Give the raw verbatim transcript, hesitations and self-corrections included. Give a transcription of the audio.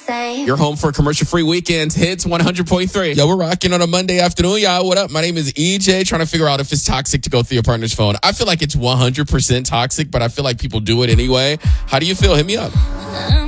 same. You're home for commercial-free weekends. Hits one hundred point three. Yo, we're rocking on a Monday afternoon, y'all. What up? My name is E J, trying to figure out if it's toxic to go through your partner's phone. I feel like it's one hundred percent toxic, but I feel like people do it anyway. How do you feel? Hit me up.